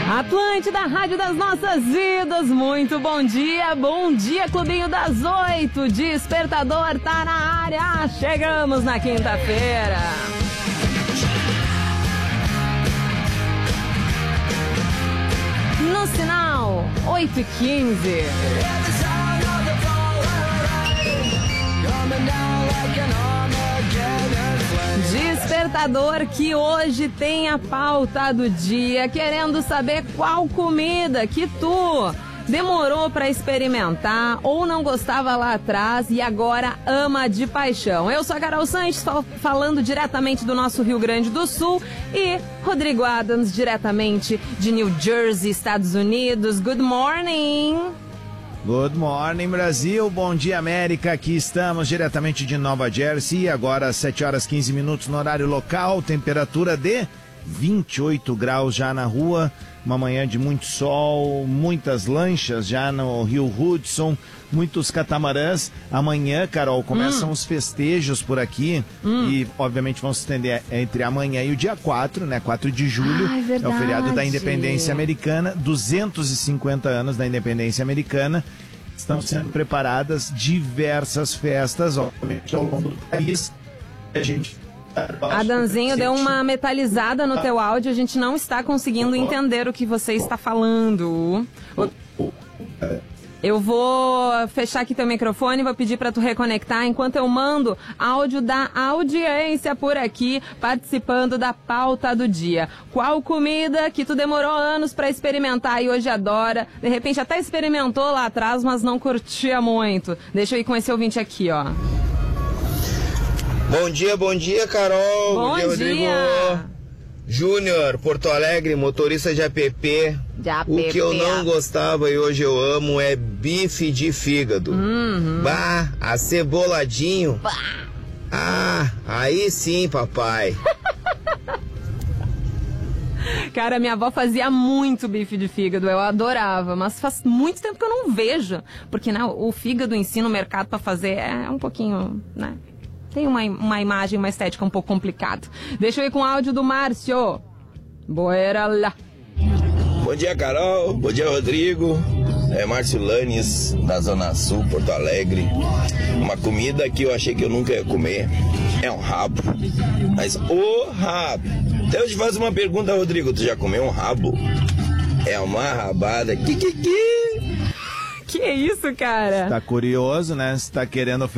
Atlântida, Rádio das Nossas Vidas, muito bom dia, Clubinho das 8, Despertador tá na área, chegamos na quinta-feira. No sinal, 8h15. Despertador que hoje tem a pauta do dia, querendo saber qual comida que tu demorou para experimentar ou não gostava lá atrás e agora ama de paixão. Eu sou a Carol Sanches, falando diretamente do nosso Rio Grande do Sul, e Rodrigo Adams, diretamente de New Jersey, Estados Unidos. Good morning! Good morning, Brasil. Bom dia, América. Aqui estamos diretamente de Nova Jersey. Agora às 7h15 no horário local. Temperatura de 28 graus já na rua. Uma manhã de muito sol, muitas lanchas já no Rio Hudson, muitos catamarãs. Amanhã, Carol, começam os festejos por aqui e, obviamente, vão se estender entre amanhã e o dia 4, né? 4 de julho. É o feriado da Independência Americana, 250 anos da Independência Americana. Estão sendo preparadas diversas festas, obviamente, ao longo do país. A gente... Adamzinho, deu uma metalizada no teu áudio, a gente não está conseguindo entender o que você está falando. Eu vou fechar aqui teu microfone, vou pedir para tu reconectar enquanto eu mando áudio da audiência por aqui, participando da pauta do dia. Qual comida que tu demorou anos para experimentar e hoje adora? De repente até experimentou lá atrás, mas não curtia muito. Deixa eu ir com esse ouvinte aqui, ó. Bom dia, Carol. Bom dia, Rodrigo. Júnior, Porto Alegre, motorista de app. O que eu não gostava e hoje eu amo é bife de fígado. Bah, aceboladinho. Bah. Ah, aí sim, papai. Cara, minha avó fazia muito bife de fígado, eu adorava, mas faz muito tempo que eu não vejo, porque né, o fígado em si no mercado pra fazer é um pouquinho, né? Tem uma imagem, uma estética um pouco complicada. Deixa eu ir com o áudio do Márcio. Boera lá. Bom dia, Carol. Bom dia, Rodrigo. É Márcio Lanes, da Zona Sul, Porto Alegre. Uma comida que eu achei que eu nunca ia comer é um rabo. Mas o rabo. Então eu te faço uma pergunta, Rodrigo. Tu já comeu um rabo? É uma rabada. Que é isso, cara? Tá curioso, né? Você tá querendo oferecer